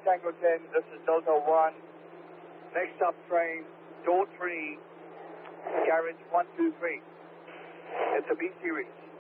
Tango 10, this is Delta 1. Next up train, door 3, carriage 123. It's a B series.